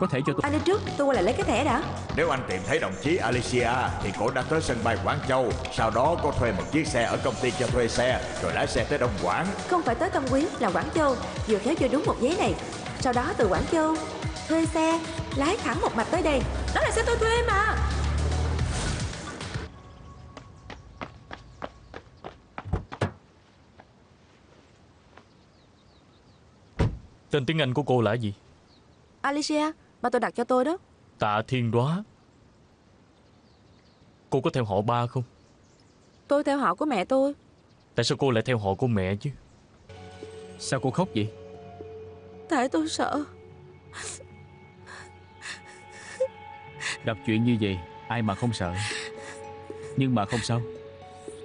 có thẻ cho tôi. Anh đi trước, tôi qua lại lấy cái thẻ đã. Nếu anh tìm thấy đồng chí Alicia thì cô đã tới sân bay Quảng Châu. Sau đó cô thuê một chiếc xe ở công ty cho thuê xe, rồi lái xe tới Đông Quảng. Không phải tới Tân Quyến, là Quảng Châu. Vừa khéo cho đúng một giấy này. Sau đó từ Quảng Châu thuê xe lái thẳng một mạch tới đây. Đó là xe tôi thuê mà. Tên tiếng Anh của cô là gì? Alicia, ba tôi đặt cho tôi đó. Tạ Thiên Đóa. Cô có theo họ Ba không? Tôi theo họ của mẹ tôi. Tại sao cô lại theo họ của mẹ chứ? Sao cô khóc vậy? Tại tôi sợ. Gặp chuyện như vậy ai mà không sợ. Nhưng mà không sao,